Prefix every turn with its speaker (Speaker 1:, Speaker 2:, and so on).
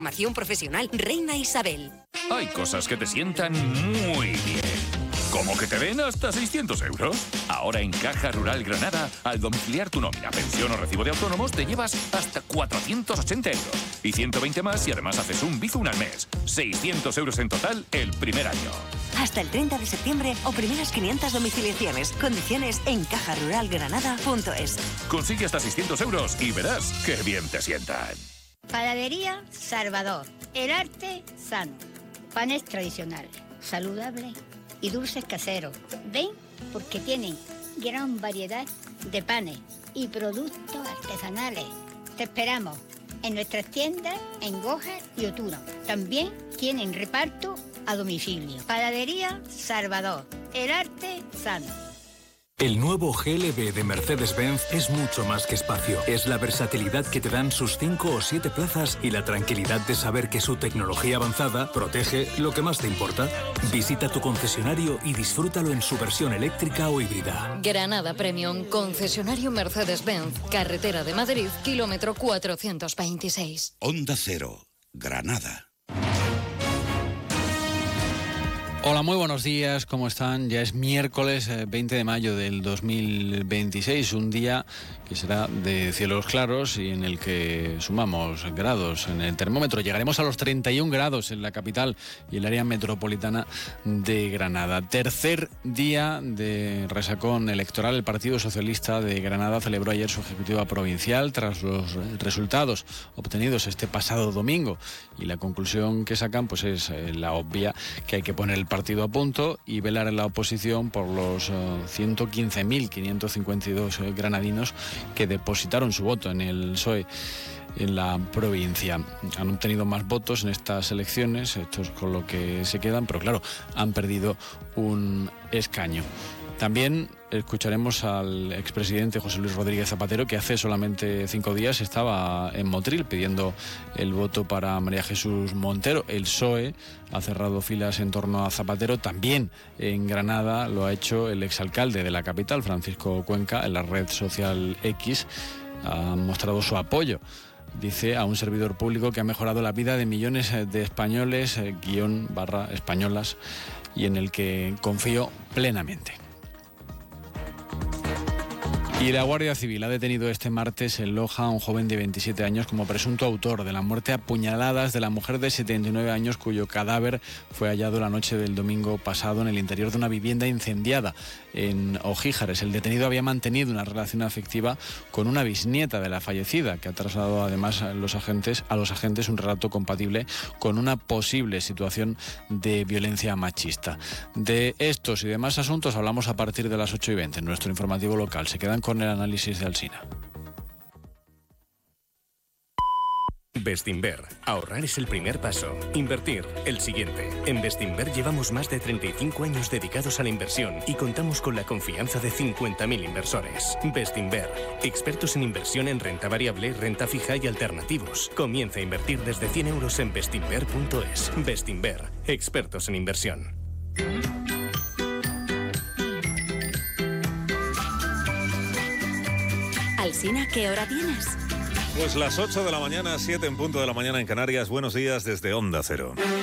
Speaker 1: Formación profesional Reina Isabel.
Speaker 2: Hay cosas que te sientan muy bien. ¿Cómo que te den hasta 600 euros? Ahora en Caja Rural Granada, al domiciliar tu nómina, pensión o recibo de autónomos, te llevas hasta 480 euros. Y 120 más y además haces un Bizum al mes. 600 euros en total el primer año.
Speaker 1: Hasta el 30 de septiembre o primeras 500 domiciliaciones. Condiciones en cajaruralgranada.es.
Speaker 2: Consigue hasta 600 euros y verás qué bien te sientan.
Speaker 3: Panadería Salvador. El arte sano. Panes tradicionales, saludables y dulces caseros. ¿Ven? Porque tienen gran variedad de panes y productos artesanales. Te esperamos en nuestras tiendas en Goja y Oturo. También tienen reparto a domicilio. Panadería Salvador. El arte sano.
Speaker 4: El nuevo GLB de Mercedes-Benz es mucho más que espacio. Es la versatilidad que te dan sus 5 o 7 plazas y la tranquilidad de saber que su tecnología avanzada protege lo que más te importa. Visita tu concesionario y disfrútalo en su versión eléctrica o híbrida.
Speaker 5: Granada Premium, concesionario Mercedes-Benz, carretera de Madrid, kilómetro 426.
Speaker 6: Onda Cero, Granada.
Speaker 7: Hola, muy buenos días, ¿cómo están? Ya es miércoles 20 de mayo del 2026, un día que será de cielos claros y en el que sumamos grados en el termómetro. Llegaremos a los 31 grados en la capital y el área metropolitana de Granada. Tercer día de resacón electoral. El Partido Socialista de Granada celebró ayer su ejecutiva provincial tras los resultados obtenidos este pasado domingo. Y la conclusión que sacan pues es la obvia, que hay que poner el partido a punto y velar en la oposición por los 115.552 granadinos que depositaron su voto en el PSOE en la provincia. Han obtenido más votos en estas elecciones, esto es con lo que se quedan, pero claro, han perdido un escaño. También escucharemos al expresidente José Luis Rodríguez Zapatero, que hace solamente 5 días estaba en Motril pidiendo el voto para María Jesús Montero. El PSOE ha cerrado filas en torno a Zapatero. También en Granada lo ha hecho el exalcalde de la capital, Francisco Cuenca, en la red social X. Ha mostrado su apoyo, dice, a un servidor público que ha mejorado la vida de millones de españoles, /españolas, y en el que confío plenamente. Y la Guardia Civil ha detenido este martes en Loja a un joven de 27 años como presunto autor de la muerte a puñaladas de la mujer de 79 años cuyo cadáver fue hallado la noche del domingo pasado en el interior de una vivienda incendiada en Ojíjares. El detenido había mantenido una relación afectiva con una bisnieta de la fallecida, que ha trasladado además a los agentes un relato compatible con una posible situación de violencia machista. De estos y demás asuntos hablamos a partir de las 8:20 en nuestro informativo local. Se quedan con el análisis de Alsina.
Speaker 8: Bestinver. Ahorrar es el primer paso. Invertir, el siguiente. En Bestinver llevamos más de 35 años dedicados a la inversión y contamos con la confianza de 50.000 inversores. Bestinver. Expertos en inversión en renta variable, renta fija y alternativos. Comienza a invertir desde 100 euros en bestinver.es. Bestinver. Expertos en inversión.
Speaker 1: Alsina, ¿qué hora tienes?
Speaker 9: Pues las 8 de la mañana, 7 en punto de la mañana en Canarias. Buenos días desde Onda Cero.